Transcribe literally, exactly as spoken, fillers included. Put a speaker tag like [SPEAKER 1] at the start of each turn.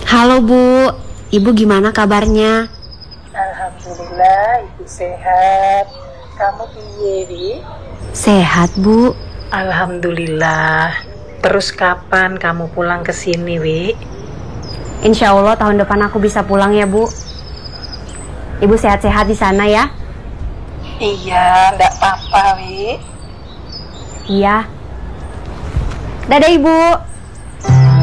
[SPEAKER 1] Halo Bu, Ibu gimana kabarnya?
[SPEAKER 2] Alhamdulillah, Ibu sehat. Kamu piye, Wi?
[SPEAKER 1] Sehat Bu.
[SPEAKER 2] Alhamdulillah. Terus kapan kamu pulang ke sini, Wi?
[SPEAKER 1] Insya Allah tahun depan aku bisa pulang ya Bu. Ibu sehat-sehat di sana ya?
[SPEAKER 2] Iya, ndak apa-apa, Wi.
[SPEAKER 1] Iya. Dadah Ibu.